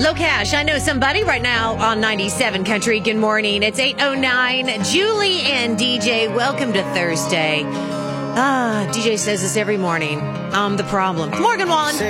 Locash, I know somebody right now on 97 Country. Good morning. It's 8:09. Julie and DJ, welcome to Thursday. DJ says this every morning. I'm the problem. Morgan Wallen.